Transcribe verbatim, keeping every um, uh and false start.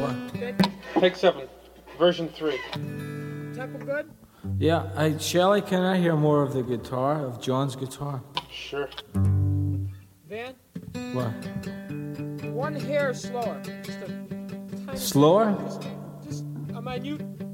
What? Take seven. Version three. Tempo good? Yeah, I, Shelley, can I hear more of the guitar, of John's guitar? Sure. Van? What? One hair slower. Just a tiny Slower? Just, just a minute